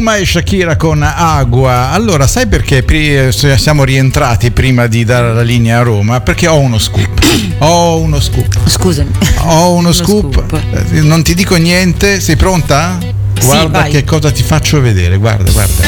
Maluma e Shakira con Agua. Allora, sai perché siamo rientrati prima di dare la linea a Roma? Perché ho uno scoop. Scusami. Ho uno scoop. Non ti dico niente, sei pronta? Guarda sì, che cosa ti faccio vedere, guarda.